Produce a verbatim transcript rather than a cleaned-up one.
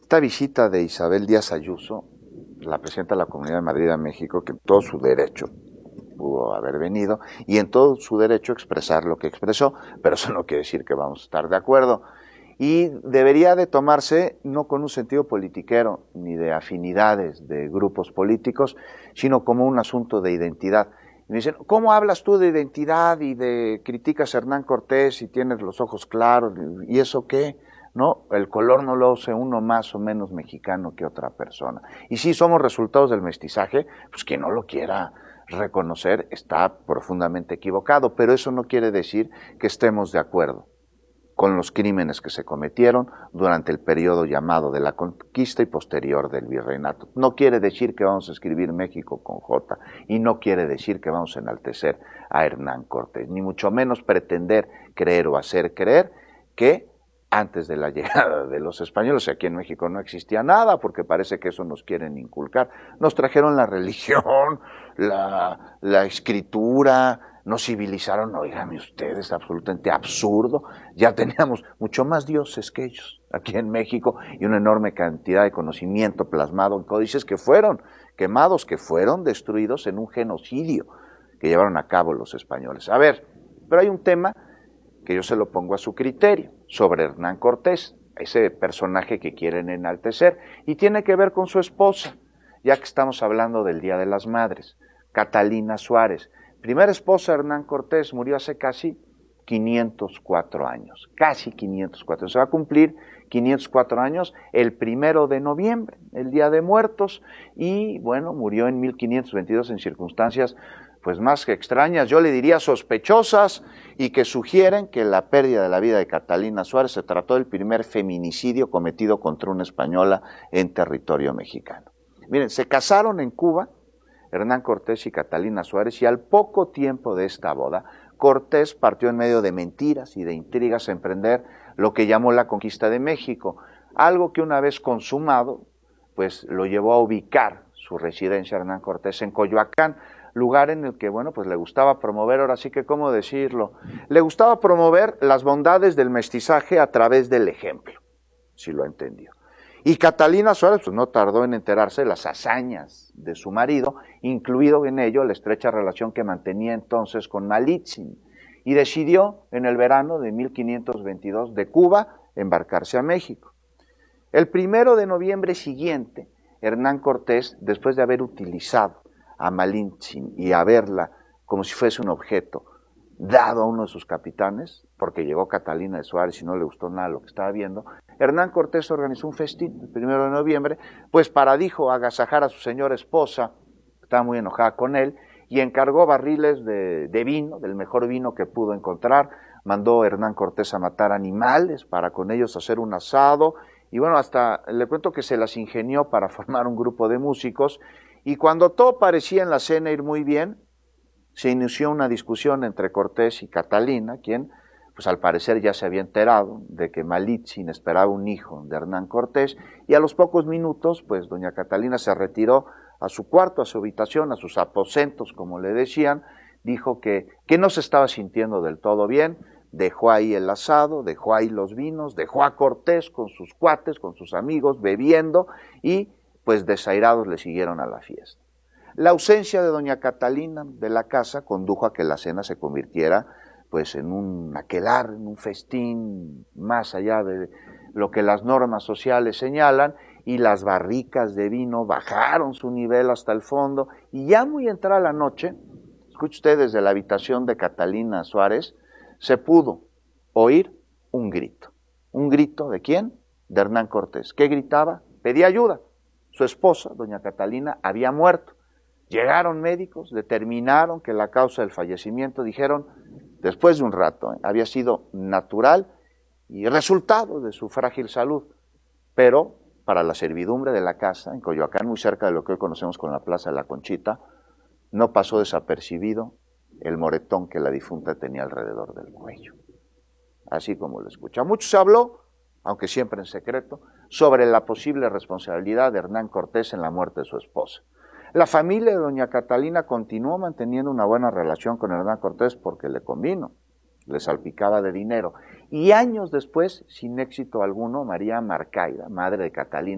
Esta visita de Isabel Díaz Ayuso, la presidenta de la Comunidad de Madrid a México, que en todo su derecho pudo haber venido, y en todo su derecho expresar lo que expresó, pero eso no quiere decir que vamos a estar de acuerdo. Y debería de tomarse no con un sentido politiquero, ni de afinidades de grupos políticos, sino como un asunto de identidad. Y me dicen, ¿cómo hablas tú de identidad y de criticas a Hernán Cortés y tienes los ojos claros? ¿Y eso qué? No, el color no lo hace uno más o menos mexicano que otra persona. Y si somos resultados del mestizaje, pues quien no lo quiera reconocer está profundamente equivocado, pero eso no quiere decir que estemos de acuerdo con los crímenes que se cometieron durante el periodo llamado de la conquista y posterior del virreinato. No quiere decir que vamos a escribir México con J, y no quiere decir que vamos a enaltecer a Hernán Cortés, ni mucho menos pretender creer o hacer creer que antes de la llegada de los españoles, aquí en México no existía nada, porque parece que eso nos quieren inculcar. Nos trajeron la religión, la, la escritura, nos civilizaron. Óigame ustedes, absolutamente absurdo. Ya teníamos mucho más dioses que ellos aquí en México y una enorme cantidad de conocimiento plasmado en códices que fueron quemados, que fueron destruidos en un genocidio que llevaron a cabo los españoles. A ver, pero hay un tema que yo se lo pongo a su criterio, sobre Hernán Cortés, ese personaje que quieren enaltecer, y tiene que ver con su esposa, ya que estamos hablando del Día de las Madres, Catalina Suárez. Primera esposa de Hernán Cortés, murió hace casi quinientos cuatro años, casi quinientos cuatro. Se va a cumplir quinientos cuatro años el primero de noviembre, el Día de Muertos, y bueno, murió en mil quinientos veintidós en circunstancias pues más que extrañas, yo le diría sospechosas, y que sugieren que la pérdida de la vida de Catalina Suárez se trató del primer feminicidio cometido contra una española en territorio mexicano. Miren, se casaron en Cuba, Hernán Cortés y Catalina Suárez, y al poco tiempo de esta boda, Cortés partió en medio de mentiras y de intrigas a emprender lo que llamó la conquista de México, algo que una vez consumado, pues lo llevó a ubicar su residencia Hernán Cortés en Coyoacán, lugar en el que, bueno, pues le gustaba promover, ahora sí que, ¿cómo decirlo? Le gustaba promover las bondades del mestizaje a través del ejemplo, si lo entendió. Y Catalina Suárez, pues no tardó en enterarse de las hazañas de su marido, incluido en ello la estrecha relación que mantenía entonces con Malitzin, y decidió en el verano de mil quinientos veintidós de Cuba embarcarse a México. El primero de noviembre siguiente, Hernán Cortés, después de haber utilizado a Malintzin y a verla como si fuese un objeto dado a uno de sus capitanes, porque llegó Catalina de Suárez y no le gustó nada lo que estaba viendo, Hernán Cortés organizó un festín el primero de noviembre, pues para, dijo, agasajar a su señora esposa, que estaba muy enojada con él, y encargó barriles de, de vino, del mejor vino que pudo encontrar. Mandó Hernán Cortés a matar animales para con ellos hacer un asado, y bueno, hasta le cuento que se las ingenió para formar un grupo de músicos. Y cuando todo parecía en la cena ir muy bien, se inició una discusión entre Cortés y Catalina, quien, pues al parecer ya se había enterado de que Malitzin esperaba un hijo de Hernán Cortés, y a los pocos minutos, pues doña Catalina se retiró a su cuarto, a su habitación, a sus aposentos, como le decían, dijo que, que no se estaba sintiendo del todo bien, dejó ahí el asado, dejó ahí los vinos, dejó a Cortés con sus cuates, con sus amigos, bebiendo, y pues desairados le siguieron a la fiesta. La ausencia de doña Catalina de la casa condujo a que la cena se convirtiera pues en un aquelarre, en un festín más allá de lo que las normas sociales señalan, y las barricas de vino bajaron su nivel hasta el fondo, y ya muy entrada la noche, escuche usted, desde la habitación de Catalina Suárez, se pudo oír un grito. ¿Un grito de quién? De Hernán Cortés. ¿Qué gritaba? Pedía ayuda. Su esposa, doña Catalina, había muerto. Llegaron médicos, determinaron que la causa del fallecimiento, dijeron, después de un rato, ¿eh? había sido natural y resultado de su frágil salud. Pero para la servidumbre de la casa, en Coyoacán, muy cerca de lo que hoy conocemos como la Plaza de la Conchita, no pasó desapercibido el moretón que la difunta tenía alrededor del cuello. Así como lo escucha. Mucho se habló, aunque siempre en secreto, sobre la posible responsabilidad de Hernán Cortés en la muerte de su esposa. La familia de doña Catalina continuó manteniendo una buena relación con Hernán Cortés porque le convino, le salpicaba de dinero. Y años después, sin éxito alguno, María Marcaida, madre de Catalina